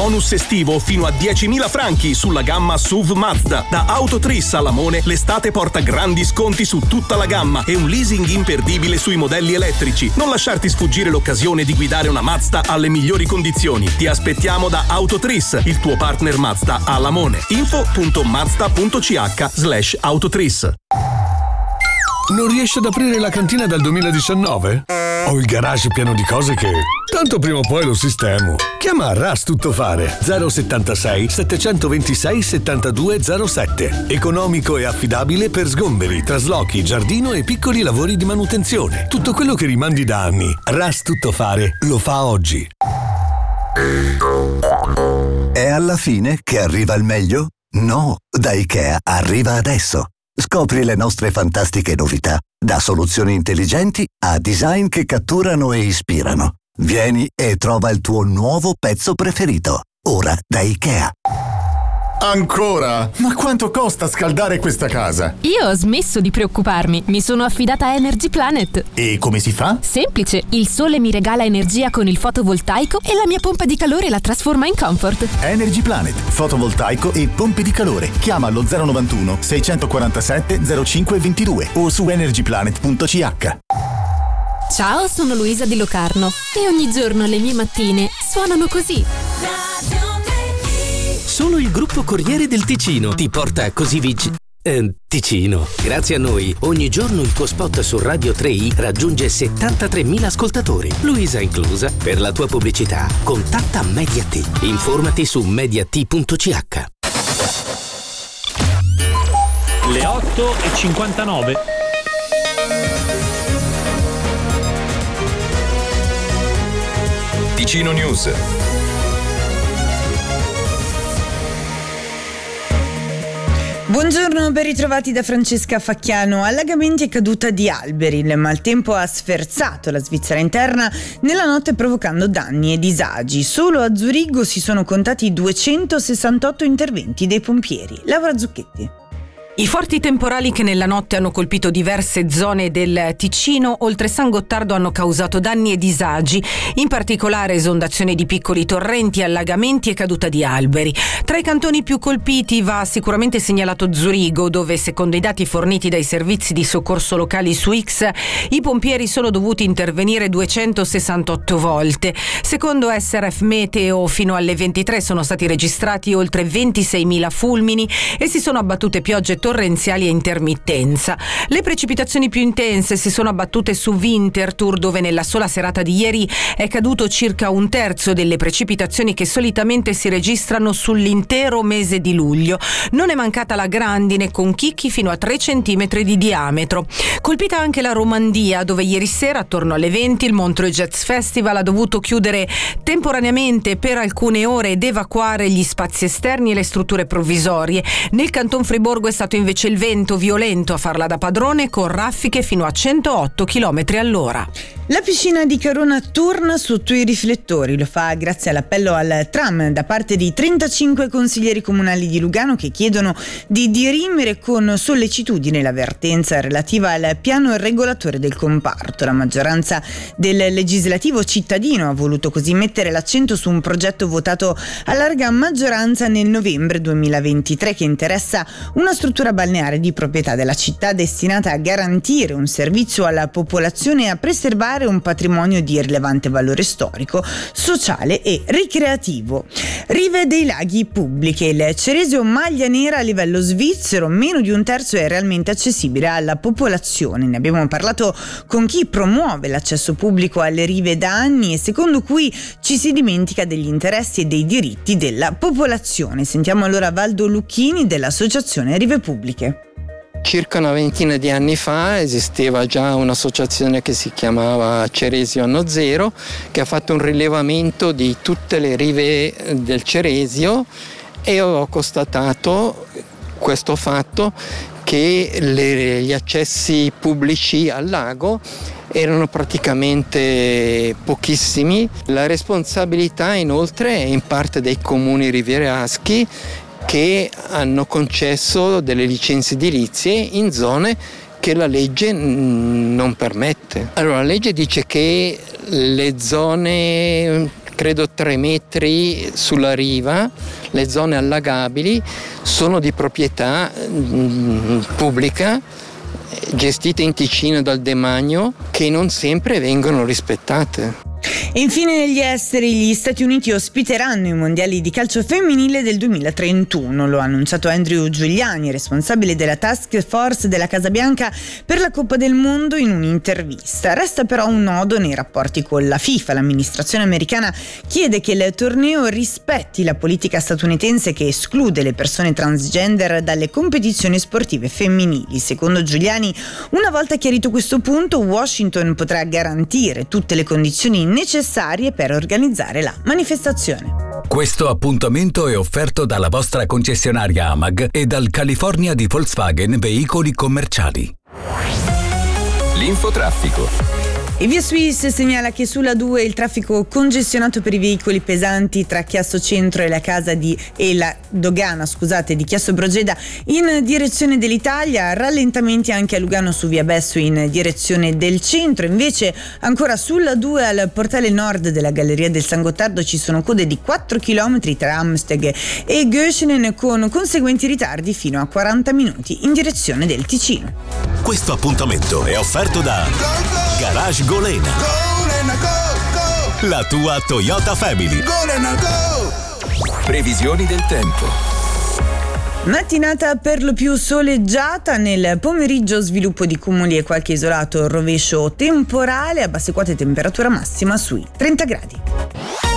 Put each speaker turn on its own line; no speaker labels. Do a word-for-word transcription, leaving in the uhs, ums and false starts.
bonus estivo fino a diecimila franchi sulla gamma S U V Mazda. Da Autotris a Lamone l'estate porta grandi sconti su tutta la gamma e un leasing imperdibile sui modelli elettrici. Non lasciarti sfuggire l'occasione di guidare una Mazda alle migliori condizioni. Ti aspettiamo da Autotris, il tuo partner Mazda a Lamone. info punto mazda punto c h slash autotris.
Non riesci ad aprire la cantina dal duemiladiciannove? Ho il garage pieno di cose che tanto prima o poi lo sistemo. Chiama Ras Tuttofare zero settantasei settecentoventisei settantadue zero sette. Economico e affidabile per sgomberi, traslochi, giardino e piccoli lavori di manutenzione. Tutto quello che rimandi da anni. Ras Tuttofare lo fa oggi.
È alla fine che arriva il meglio? No, da IKEA arriva adesso. Scopri le nostre fantastiche novità, da soluzioni intelligenti a design che catturano e ispirano. Vieni e trova il tuo nuovo pezzo preferito, ora da IKEA.
Ancora? Ma quanto costa scaldare questa casa?
Io ho smesso di preoccuparmi, mi sono affidata a Energy Planet.
E come si fa?
Semplice, il sole mi regala energia con il fotovoltaico e la mia pompa di calore la trasforma in comfort.
Energy Planet, fotovoltaico e pompe di calore. Chiama allo zero novantuno seicentoquarantasette zero cinque ventidue o su energy planet punto c h.
Ciao, sono Luisa Di Locarno e ogni giorno le mie mattine suonano così.
Solo il gruppo Corriere del Ticino ti porta così vicino. Eh, Ticino. Grazie a noi, ogni giorno il tuo spot su Radio tre i raggiunge settantatremila ascoltatori. Luisa inclusa. Per la tua pubblicità, contatta Mediat. Informati su mediat punto c h.
Le otto e cinquantanove.
Ticino News.
Buongiorno, ben ritrovati da Francesca Facchiano. Allagamenti e caduta di alberi. Il maltempo ha sferzato la Svizzera interna nella notte provocando danni e disagi. Solo a Zurigo si sono contati duecentosessantotto interventi dei pompieri. Laura Zucchetti.
I forti temporali che nella notte hanno colpito diverse zone del Ticino, oltre San Gottardo, hanno causato danni e disagi, in particolare esondazioni di piccoli torrenti, allagamenti e caduta di alberi. Tra i cantoni più colpiti va sicuramente segnalato Zurigo, dove, secondo i dati forniti dai servizi di soccorso locali su X, i pompieri sono dovuti intervenire duecentosessantotto volte. Secondo S R F Meteo, fino alle ventitré sono stati registrati oltre ventiseimila fulmini e si sono abbattute piogge torrenziali a intermittenza. Le precipitazioni più intense si sono abbattute su Winterthur, dove nella sola serata di ieri è caduto circa un terzo delle precipitazioni che solitamente si registrano sull'intero mese di luglio. Non è mancata la grandine, con chicchi fino a tre centimetri di diametro. Colpita anche la Romandia, dove ieri sera attorno alle venti il Montreux Jazz Festival ha dovuto chiudere temporaneamente per alcune ore ed evacuare gli spazi esterni e le strutture provvisorie. Nel Canton Friburgo è stato invece il vento violento a farla da padrone, con raffiche fino a centootto chilometri all'ora.
La piscina di Carona torna sotto i riflettori, lo fa grazie all'appello al tram da parte di trentacinque consiglieri comunali di Lugano che chiedono di dirimere con sollecitudine la vertenza relativa al piano regolatore del comparto. La maggioranza del legislativo cittadino ha voluto così mettere l'accento su un progetto votato a larga maggioranza nel novembre duemilaventitré che interessa una struttura balneare di proprietà della città destinata a garantire un servizio alla popolazione e a preservare un patrimonio di rilevante valore storico, sociale e ricreativo. Rive dei laghi pubbliche. Il Ceresio maglia nera a livello svizzero, meno di un terzo è realmente accessibile alla popolazione. Ne abbiamo parlato con chi promuove l'accesso pubblico alle rive da anni e secondo cui ci si dimentica degli interessi e dei diritti della popolazione. Sentiamo allora Valdo Lucchini dell'associazione Rive Pubbliche.
Circa una ventina di anni fa esisteva già un'associazione che si chiamava Ceresio Anno Zero, che ha fatto un rilevamento di tutte le rive del Ceresio e ho constatato questo fatto che le, gli accessi pubblici al lago erano praticamente pochissimi. La responsabilità inoltre è in parte dei comuni rivieraschi che hanno concesso delle licenze edilizie in zone che la legge non permette. Allora, la legge dice che le zone credo tre metri sulla riva. Le zone allagabili sono di proprietà mh, pubblica, gestite in Ticino dal Demanio, che non sempre vengono rispettate.
E infine negli esteri, gli Stati Uniti ospiteranno i mondiali di calcio femminile del duemilatrentuno. Lo ha annunciato Andrew Giuliani, responsabile della task force della Casa Bianca per la Coppa del Mondo, in un'intervista. Resta però un nodo nei rapporti con la FIFA. L'amministrazione americana chiede che il torneo rispetti la politica statunitense che esclude le persone transgender dalle competizioni sportive femminili. Secondo Giuliani, una volta chiarito questo punto, Washington potrà garantire tutte le condizioni necessarie per organizzare la manifestazione.
Questo appuntamento è offerto dalla vostra concessionaria Amag e dal California di Volkswagen Veicoli Commerciali.
L'infotraffico.
E Via Suisse segnala che sulla due il traffico congestionato per i veicoli pesanti tra Chiasso Centro e la casa di e la dogana, scusate, di Chiasso Brogeda in direzione dell'Italia, rallentamenti anche a Lugano su Via Besso in direzione del centro. Invece ancora sulla due al portale nord della Galleria del San Gottardo ci sono code di quattro chilometri tra Amsteg e Göschenen, con conseguenti ritardi fino a quaranta minuti in direzione del Ticino.
Questo appuntamento è offerto da Garage Golena, la tua Toyota Family.
Previsioni del tempo.
Mattinata per lo più soleggiata, nel pomeriggio sviluppo di cumuli e qualche isolato rovescio temporale, a basse quote temperatura massima sui trenta gradi.